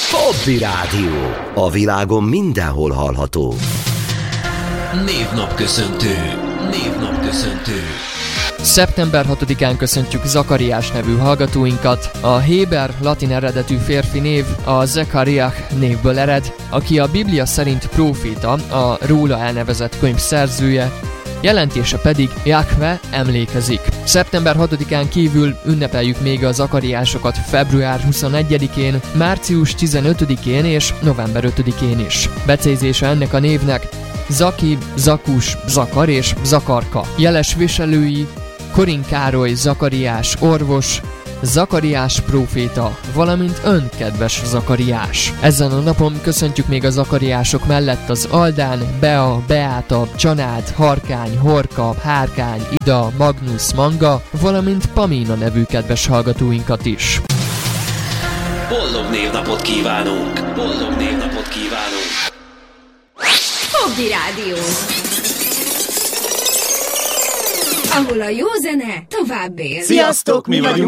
Hobby Rádió. A világon mindenhol hallható. Névnapköszöntő. Szeptember 6-án köszöntjük Zakariás nevű hallgatóinkat. A Héber latin eredetű férfi név a Zekariah névből ered, aki a Biblia szerint próféta, a róla elnevezett könyv szerzője, jelentése pedig Jahve emlékezik. Szeptember 6-án kívül ünnepeljük még a zakariásokat február 21-én, március 15-én és november 5-én is. Becézése ennek a névnek Zaki, Zakus, Zakar és Zakarka. Jeles viselői Korin Károly Zakariás orvos, Zakariás próféta, valamint ön, kedves Zakariás. Ezen a napon köszöntjük még a zakariások mellett az Aldán, Bea, Beáta, Csanád, Harkány, Horka, Hárkány, Ida, Magnus, Manga, valamint Pamina nevű kedves hallgatóinkat is. Boldog névnapot kívánunk! Hobby Rádió, ahol a jó zene tovább él. Sziasztok, mi vagyunk